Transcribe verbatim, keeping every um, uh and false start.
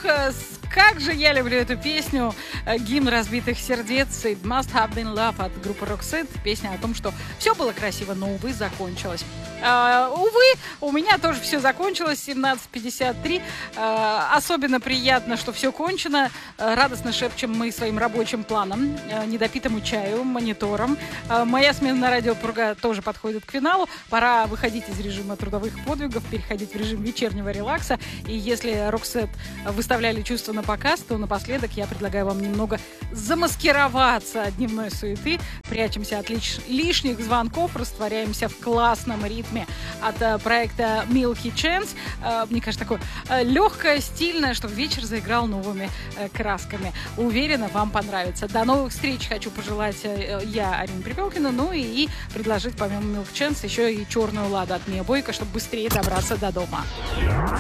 Ох, как же я люблю эту песню, гимн разбитых сердец, It Must Have Been Love от группы Roxette. Песня о том, что все было красиво, но, увы, закончилось. Uh, увы, у меня тоже все закончилось в семнадцать пятьдесят три. Uh, особенно приятно, что все кончено. Uh, радостно шепчем мы своим рабочим планом, uh, недопитому чаю, монитором. Uh, моя смена на радио Пурга тоже подходит к финалу. Пора выходить из режима трудовых подвигов, переходить в режим вечернего релакса. И если Roxette выставляли чувства на показ, то напоследок я предлагаю вам немного замаскироваться от дневной суеты. Прячемся от лиш- лишних звонков, растворяемся в классном ритме от uh, проекта Milky Chance. Uh, мне кажется, такое uh, легкое, стильное, чтобы вечер заиграл новыми uh, красками. Уверена, вам понравится. До новых встреч хочу пожелать uh, я, Арина Припелкина, ну и, и предложить помимо Milky Chance еще и черную ладу от Мия Бойко, чтобы быстрее добраться до дома.